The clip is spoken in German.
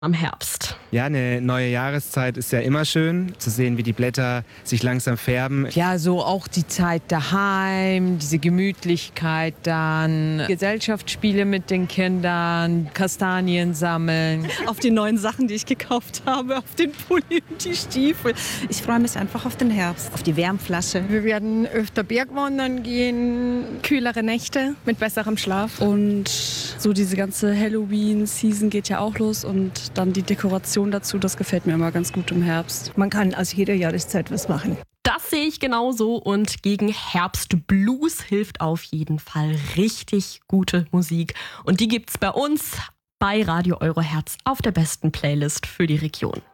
am Herbst. Ja, eine neue Jahreszeit ist ja immer schön, zu sehen, wie die Blätter sich langsam färben. Ja, so auch die Zeit daheim, diese Gemütlichkeit dann, Gesellschaftsspiele mit den Kindern, Kastanien sammeln. Auf die neuen Sachen, die ich gekauft habe, auf den Pulli und die Stiefel. Ich freue mich einfach auf den Herbst, auf die Wärmflasche. Wir werden öfter Bergwandern gehen, kühlere Nächte mit besserem Schlaf. Und so diese ganze Halloween-Season geht ja auch los und dann die Dekoration dazu, das gefällt mir immer ganz gut im Herbst. Man kann aus jeder Jahreszeit was machen. Das sehe ich genauso und gegen Herbstblues hilft auf jeden Fall richtig gute Musik. Und die gibt's bei uns bei Radio Euroherz auf der besten Playlist für die Region.